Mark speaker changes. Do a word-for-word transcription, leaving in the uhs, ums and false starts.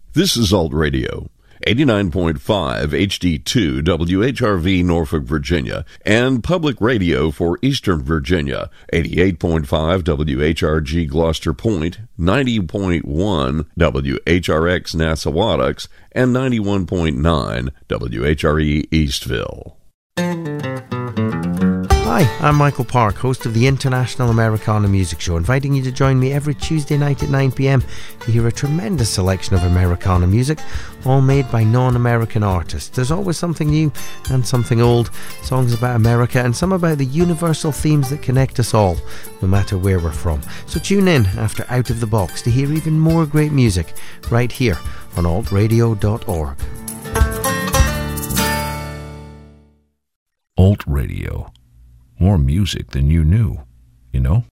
Speaker 1: This is Alt Radio, eighty-nine point five H D two W H R V Norfolk, Virginia, and Public Radio for Eastern Virginia, eighty-eight point five W H R G Gloucester Point, ninety point one W H R X Nassawadox, and ninety-one point nine W H R E Eastville.
Speaker 2: Hi, I'm Michael Park, host of the International Americana Music Show, inviting you to join me every Tuesday night at nine p.m. to hear a tremendous selection of Americana music, all made by non-American artists. There's always something new and something old, songs about America and some about the universal themes that connect us all, no matter where we're from. So tune in after Out of the Box to hear even more great music right here on alt radio dot org.
Speaker 3: Alt Radio. More music than you knew, you know?